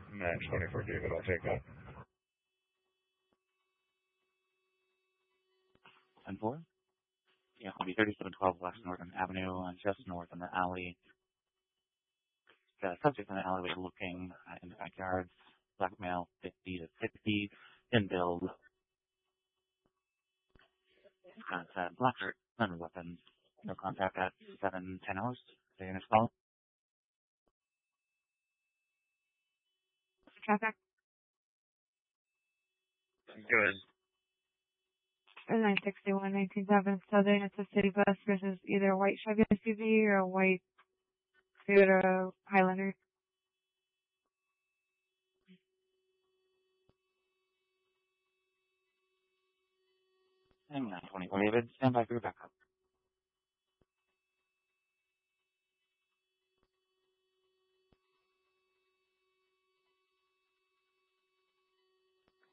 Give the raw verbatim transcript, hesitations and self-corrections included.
Match twenty-four David, I'll take that. ten four. Yeah, it'll be thirty-seven twelve West Northern Avenue, uh, just north in the alley. The subject in the alleyway looking uh, in the backyard. Black male, fifty to sixty, thin build. Got uh, black shirt, none weapons. No contact at seven ten hours. So you're going to call? Traffic. Good. nine sixty-one nineteen seven Southern, it's a city bus versus either a white Chevy S U V or a white Toyota Highlander. And nine twenty-four David, stand by for your backup.